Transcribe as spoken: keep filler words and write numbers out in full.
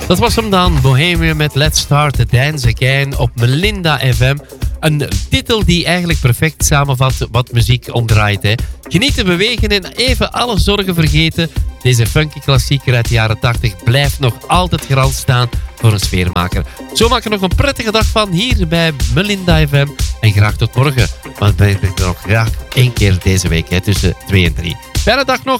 Dat was hem dan, Bohemian met Let's Start to Dance Again op Melinda F M. Een titel die eigenlijk perfect samenvat wat muziek omdraait. Hè. Genieten, bewegen en even alle zorgen vergeten. Deze funky klassieker uit de jaren tachtig blijft nog altijd garant staan voor een sfeermaker. Zo maak er nog een prettige dag van hier bij Melinda F M. En graag tot morgen, want ben ik er nog graag één keer deze week hè, tussen twee en drie. Fijne dag nog.